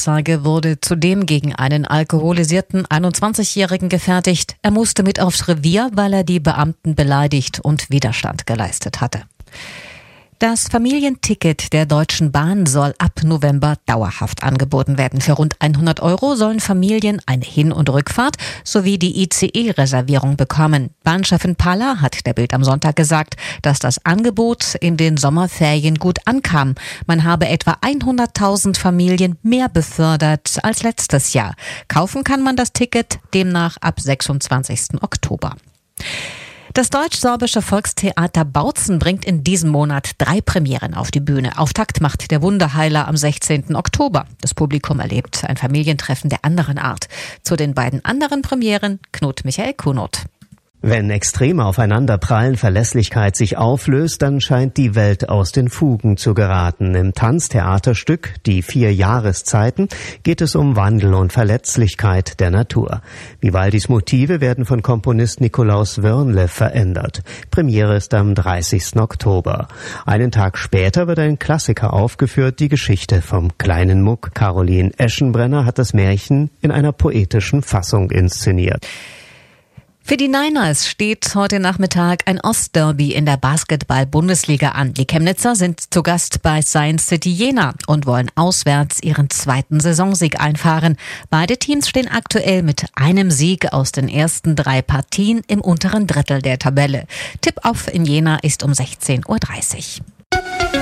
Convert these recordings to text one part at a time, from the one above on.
Anzeige wurde zudem gegen einen alkoholisierten 21-Jährigen gefertigt. Er musste mit aufs Revier, weil er die Beamten beleidigt und Widerstand geleistet hatte. Das Familienticket der Deutschen Bahn soll ab November dauerhaft angeboten werden. Für rund 100 € sollen Familien eine Hin- und Rückfahrt sowie die ICE-Reservierung bekommen. Bahnchefin Paller hat der Bild am Sonntag gesagt, dass das Angebot in den Sommerferien gut ankam. Man habe etwa 100.000 Familien mehr befördert als letztes Jahr. Kaufen kann man das Ticket demnach ab 26. Oktober. Das deutsch-sorbische Volkstheater Bautzen bringt in diesem Monat 3 Premieren auf die Bühne. Auftakt macht der Wunderheiler am 16. Oktober. Das Publikum erlebt ein Familientreffen der anderen Art. Zu den beiden anderen Premieren Knut Michael Kunert. Wenn Extreme aufeinanderprallen, Verlässlichkeit sich auflöst, dann scheint die Welt aus den Fugen zu geraten. Im Tanztheaterstück Die 4 Jahreszeiten geht es um Wandel und Verletzlichkeit der Natur. Vivaldis Motive werden von Komponist Nikolaus Wörnle verändert. Premiere ist am 30. Oktober. Einen Tag später wird ein Klassiker aufgeführt, die Geschichte vom kleinen Muck. Caroline Eschenbrenner hat das Märchen in einer poetischen Fassung inszeniert. Für die Niners steht heute Nachmittag ein Ostderby in der Basketball-Bundesliga an. Die Chemnitzer sind zu Gast bei Science City Jena und wollen auswärts ihren 2. Saisonsieg einfahren. Beide Teams stehen aktuell mit einem Sieg aus den ersten 3 Partien im unteren Drittel der Tabelle. Tip-Off in Jena ist um 16:30 Uhr.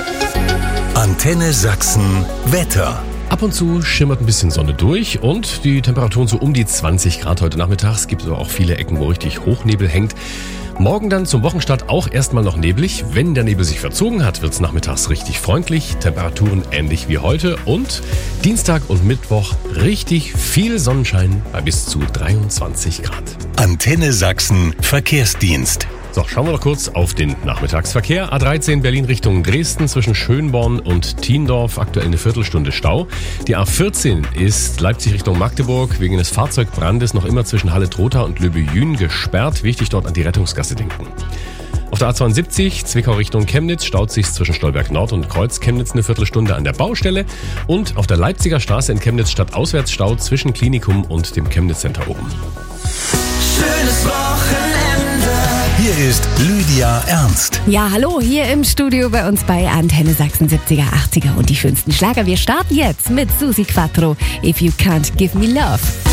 Antenne Sachsen Wetter. Ab und zu schimmert ein bisschen Sonne durch und die Temperaturen so um die 20 Grad heute Nachmittag. Es gibt aber auch viele Ecken, wo richtig Hochnebel hängt. Morgen dann zum Wochenstart auch erstmal noch neblig. Wenn der Nebel sich verzogen hat, wird es nachmittags richtig freundlich. Temperaturen ähnlich wie heute. Und Dienstag und Mittwoch richtig viel Sonnenschein bei bis zu 23 Grad. Antenne Sachsen Verkehrsdienst. So, schauen wir noch kurz auf den Nachmittagsverkehr. A13 Berlin Richtung Dresden zwischen Schönborn und Thiendorf, aktuell eine Viertelstunde Stau. Die A14 ist Leipzig Richtung Magdeburg wegen eines Fahrzeugbrandes noch immer zwischen Halle-Trotha und Löbejün gesperrt. Wichtig, dort an die Rettungsgasse denken. Auf der A72 Zwickau Richtung Chemnitz staut sich zwischen Stolberg Nord und Kreuz Chemnitz eine Viertelstunde an der Baustelle. Und auf der Leipziger Straße in Chemnitz Stadtauswärtsstau zwischen Klinikum und dem Chemnitz Center oben. Schönes Wochenende. Hier ist Lydia Ernst. Ja, hallo, hier im Studio bei uns bei Antenne Sachsen 70er, 80er und die schönsten Schlager. Wir starten jetzt mit Susi Quattro, If You Can't Give Me Love.